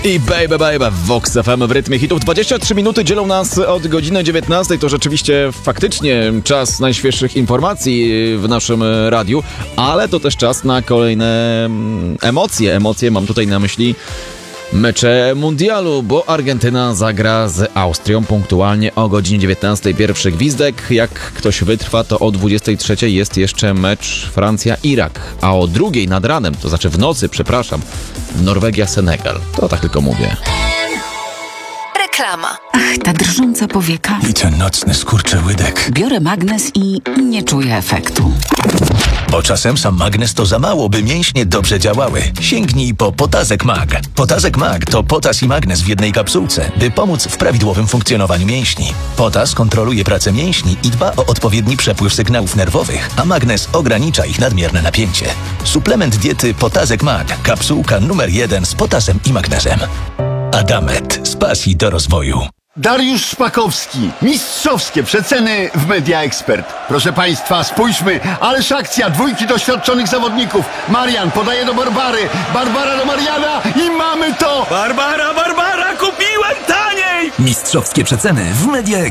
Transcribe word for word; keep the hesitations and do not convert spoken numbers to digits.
I baby baby w Vox F M w rytmie hitów. dwadzieścia trzy minuty dzielą nas od godziny dziewiętnastej. To rzeczywiście faktycznie czas najświeższych informacji w naszym radiu, ale to też czas na kolejne emocje. Emocje mam tutaj na myśli mecze mundialu, bo Argentyna zagra z Austrią punktualnie o godzinie dziewiętnastej. Pierwszy gwizdek. Jak ktoś wytrwa, to o dwudziestej trzeciej jest jeszcze mecz Francja-Irak, a o drugiej nad ranem, to znaczy w nocy, przepraszam, Norwegia-Senegal. To tak tylko mówię. Reklama. Ach, ta drżąca powieka. I ten nocny skurczyłydek. Biorę magnes i nie czuję efektu. Bo czasem sam magnes to za mało, by mięśnie dobrze działały. Sięgnij po Potazek Mag. Potazek Mag to potas i magnes w jednej kapsułce, by pomóc w prawidłowym funkcjonowaniu mięśni. Potas kontroluje pracę mięśni i dba o odpowiedni przepływ sygnałów nerwowych, a magnes ogranicza ich nadmierne napięcie. Suplement diety Potazek Mag. Kapsułka numer jeden z potasem i magnezem. Adamet. Z pasji do rozwoju. Dariusz Szpakowski. Mistrzowskie przeceny w Media Expert. Proszę Państwa, spójrzmy. Ależ akcja dwójki doświadczonych zawodników. Marian podaje do Barbary. Barbara do Mariana i mamy to! Barbara, Barbara, kupiłem taniej! Mistrzowskie przeceny w Media